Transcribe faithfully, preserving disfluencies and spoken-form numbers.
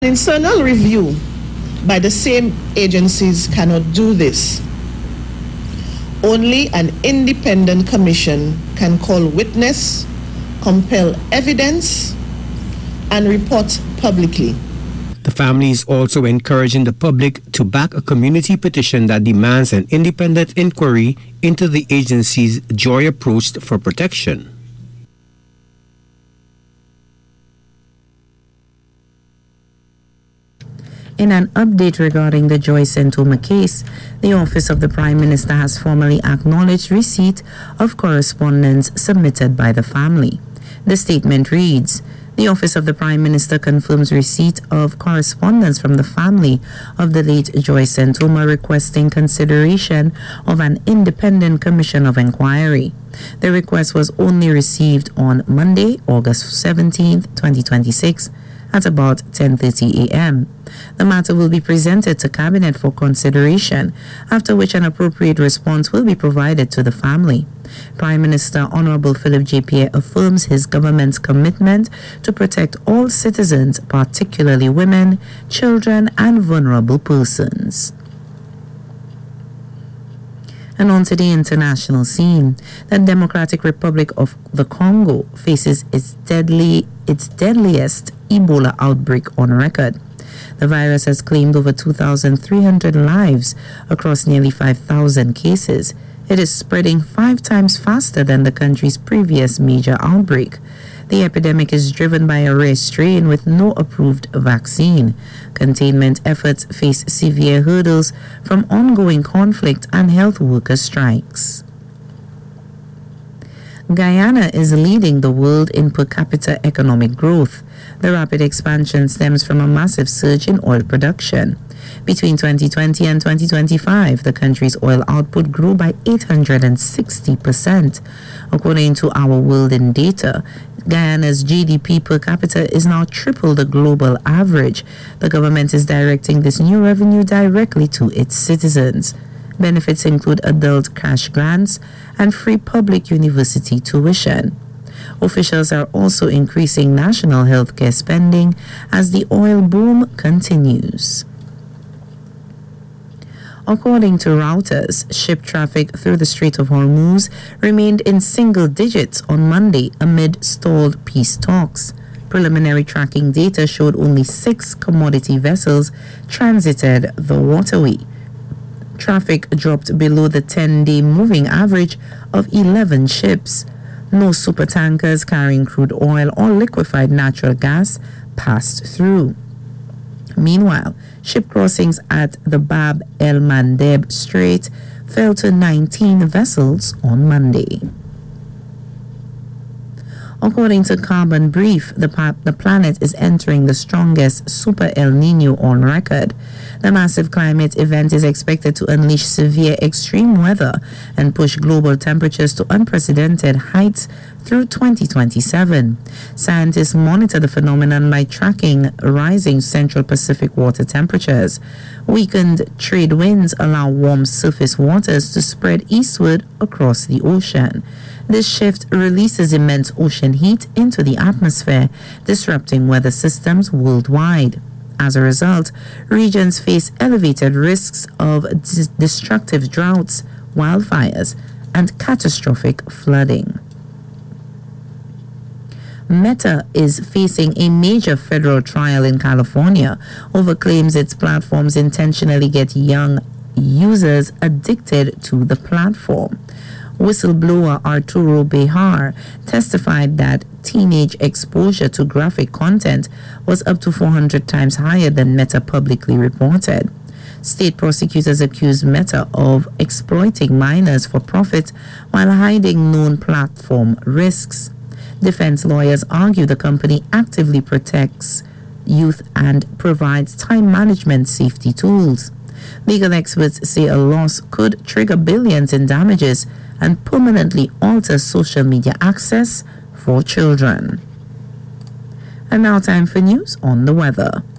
Internal review by the same agencies cannot do this. Only an independent commission can call witness, compel evidence, and report publicly. The family is also encouraging the public to back a community petition that demands an independent inquiry into the agency's Joy approach for protection. In an update regarding the Joy Sentoma case, the Office of the Prime Minister has formally acknowledged receipt of correspondence submitted by the family. The statement reads, "The Office of the Prime Minister confirms receipt of correspondence from the family of the late Joy Sentoma requesting consideration of an independent commission of inquiry. The request was only received on Monday, August seventeenth, twenty twenty-six, at about ten thirty a.m. The matter will be presented to Cabinet for consideration, after which an appropriate response will be provided to the family. Prime Minister Honorable Philip J. Pierre affirms his government's commitment to protect all citizens, particularly women, children, and vulnerable persons." And on to the international scene, the Democratic Republic of the Congo faces its deadly, its deadliest Ebola outbreak on record. The virus has claimed over two thousand three hundred lives across nearly five thousand cases. It is spreading five times faster than the country's previous major outbreak. The epidemic is driven by a rare strain with no approved vaccine. Containment efforts face severe hurdles from ongoing conflict and health worker strikes. Guyana is leading the world in per capita economic growth. The rapid expansion stems from a massive surge in oil production. Between twenty twenty and twenty twenty-five, the country's oil output grew by eight hundred sixty percent. According to Our World in Data, Guyana's G D P per capita is now triple the global average. The government is directing this new revenue directly to its citizens. Benefits include adult cash grants and free public university tuition. Officials are also increasing national health care spending as the oil boom continues. According to Reuters, ship traffic through the Strait of Hormuz remained in single digits on Monday amid stalled peace talks. Preliminary tracking data showed only six commodity vessels transited the waterway. Traffic dropped below the ten-day moving average of eleven ships. No supertankers carrying crude oil or liquefied natural gas passed through. Meanwhile, ship crossings at the Bab el Mandeb Strait fell to nineteen vessels on Monday. According to Carbon Brief, the, pa- the planet is entering the strongest Super El Nino on record. The massive climate event is expected to unleash severe extreme weather and push global temperatures to unprecedented heights through twenty twenty-seven. Scientists monitor the phenomenon by tracking rising Central Pacific water temperatures. Weakened trade winds allow warm surface waters to spread eastward across the ocean. This shift releases immense ocean heat into the atmosphere, disrupting weather systems worldwide. As a result, regions face elevated risks of dis- destructive droughts, wildfires, and catastrophic flooding. Meta is facing a major federal trial in California over claims its platforms intentionally get young users addicted to the platform. Whistleblower Arturo Behar testified that teenage exposure to graphic content was up to four hundred times higher than Meta publicly reported. State prosecutors accused Meta of exploiting minors for profit while hiding known platform risks. Defense lawyers argue the company actively protects youth and provides time management safety tools. Legal experts say a loss could trigger billions in damages and permanently alter social media access for children. And now time for news on the weather.